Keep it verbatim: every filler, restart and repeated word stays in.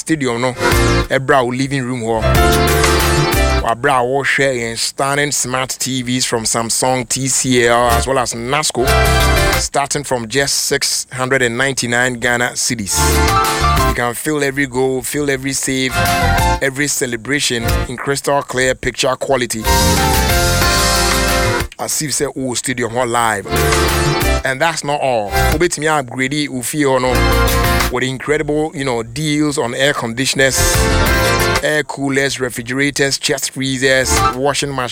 stadium no ebra living room ho wabra wo share in stunning smart T Vs from Samsung, T C L as well as Nasco starting from just six hundred ninety-nine Ghana cedis. You can feel every goal, feel every save, every celebration in crystal clear picture quality. As if say oh stadium hall live. And that's not all. Obet me upgrade ufi or no with incredible, you know, deals on air conditioners, air coolers, refrigerators, chest freezers, washing machines.